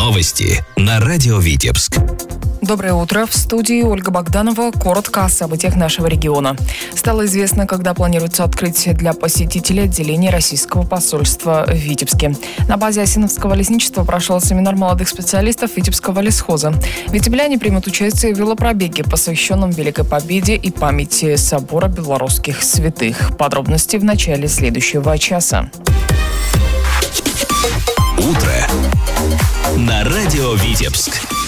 Новости на радио Витебск. Доброе утро. В студии Ольга Богданова. Коротко о событиях нашего региона. Стало известно, когда планируется открытие для посетителей отделения российского посольства в Витебске. На базе Осиновского лесничества прошел семинар молодых специалистов Витебского лесхоза. Витебляне примут участие в велопробеге, посвященном Великой Победе и памяти собора белорусских святых. Подробности в начале следующего часа. Утро на радио Витебск.